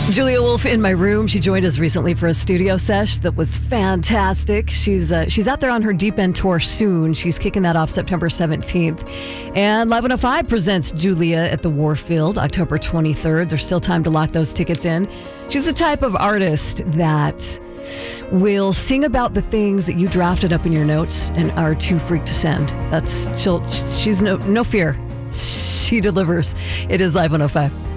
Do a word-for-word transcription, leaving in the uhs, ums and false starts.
Julia Wolf in my room. She joined us recently for a studio sesh that was fantastic. She's uh, she's out there on her Deep End tour soon. She's kicking that off September seventeenth. And Live one oh five presents Julia at the Warfield October twenty-third. There's still time to lock those tickets in. She's the type of artist that will sing about the things that you drafted up in your notes and are too freaked to send. That's she'll she's no no fear. She delivers. It is Live one oh five.